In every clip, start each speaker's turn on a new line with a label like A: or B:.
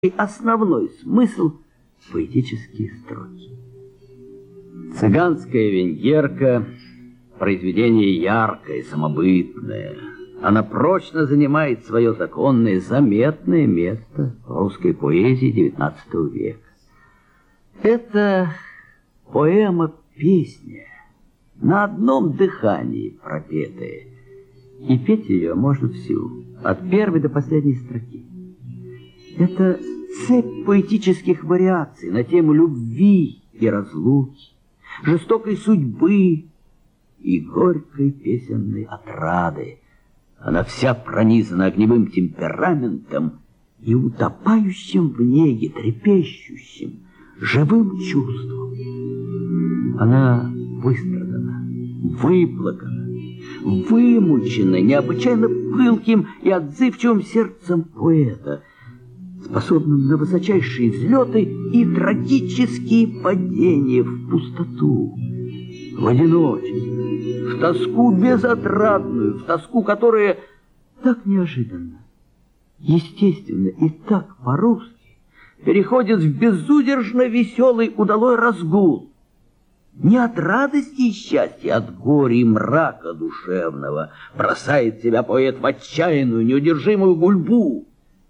A: основной смысл поэтические строки. «Цыганская венгерка» — произведение яркое, самобытное. Она прочно занимает свое законное, заметное место в русской поэзии XIX века. Это поэма-песня, на одном дыхании пропетая, и петь ее можно всю, от первой до последней строки. Это цепь поэтических вариаций на тему любви и разлуки, жестокой судьбы и горькой песенной отрады. Она вся пронизана огневым темпераментом и утопающим в неге, трепещущим, живым чувством. Она выстрадана, выплакана, вымучена необычайно пылким и отзывчивым сердцем поэта, способным на высочайшие взлеты и трагические падения в пустоту, в одиночество, в тоску безотрадную, в тоску, которая так неожиданно, естественно и так по-русски переходит в безудержно веселый удалой разгул. Не от радости и счастья, от горя и мрака душевного бросает себя поэт в отчаянную, неудержимую гульбу,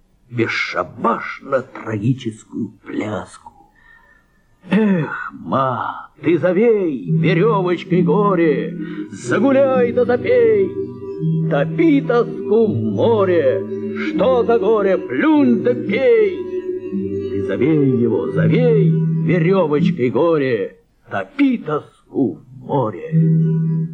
A: бесшабашно-трагическую пляску. Эх, ма, ты завей веревочкой горе, загуляй да запей, топи тоску в море, что за горе, плюнь да пей. Ты завей его, завей веревочкой горе, топи тоску в море.